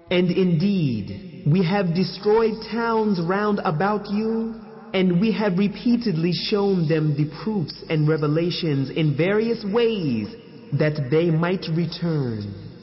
And indeed, we have destroyed towns round about you, and we have repeatedly shown them the proofs and revelations in various ways that they might return.